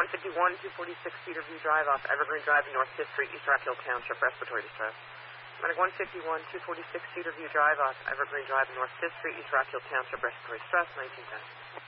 151, 246 Cedar View Drive off Evergreen Drive, North 5th Street, East Rock Hill Township, respiratory distress. Medic 151, 246 Cedar View Drive off Evergreen Drive, North 5th Street, East Rock Hill Township, respiratory distress, 1910.